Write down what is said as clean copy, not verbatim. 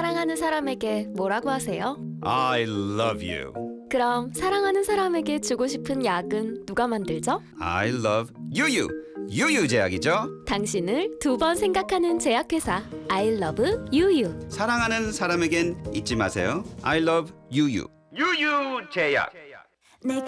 사랑하는 사람에게 뭐라고 하세요? I love you. 그럼 사랑하는 사람에게 주고 싶은 약은 누가 만들죠? I love 유유. 유유 제약이죠. 당신을 두 번 생각하는 제약회사 I love 유유. 사랑하는 사람에겐 잊지 마세요. I love 유유. 유유 제약.